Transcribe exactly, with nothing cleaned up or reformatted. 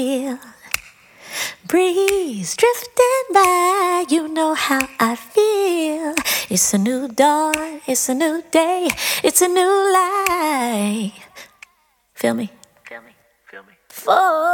Breeze drifting by, you know how I feel. It's a new dawn, it's a new day, it's a new life. Feel me? Feel me? Feel me? For